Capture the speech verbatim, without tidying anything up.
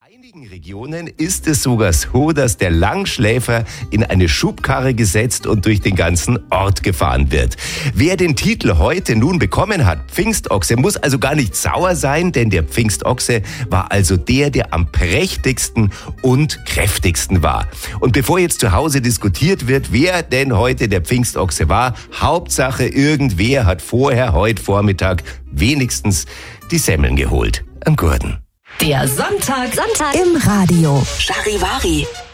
einigen Regionen ist es sogar so, dass der Langschläfer in eine Schubkarre gesetzt und durch den ganzen Ort gefahren wird. Wer den Titel heute nun bekommen hat, Pfingstochse, muss also gar nicht sauer sein, denn der Pfingstochse war also der, der am prächtigsten und kräftigsten war. Und bevor jetzt zu Hause diskutiert wird, wer denn heute der Pfingstochse war, Hauptsache irgendwer hat vorher, heute Vormittag, wenigstens die Semmeln geholt. Am Gurten. Der Sonntag, Sonntag im Radio. Charivari.